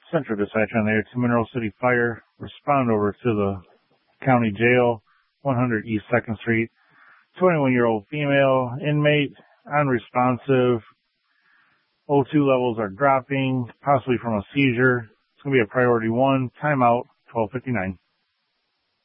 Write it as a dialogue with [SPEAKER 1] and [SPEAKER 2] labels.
[SPEAKER 1] Central Dispatch on there to Mineral City Fire. Respond over to the county jail, 100 East 2nd Street. 21-year-old female inmate, unresponsive. O2 levels are dropping, possibly from a seizure. It's going to be a priority 1. Timeout, 12:59.